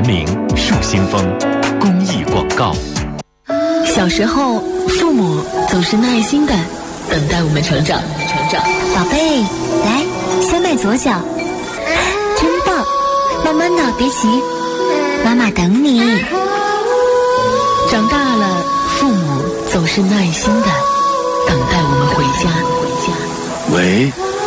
明树新风公益广告。 小时候，父母总是耐心的等待我们成长。 宝贝，来，先迈左脚，真棒！慢慢的，别急，妈妈等你。 长大了，父母总是耐心的等待我们回家。 喂，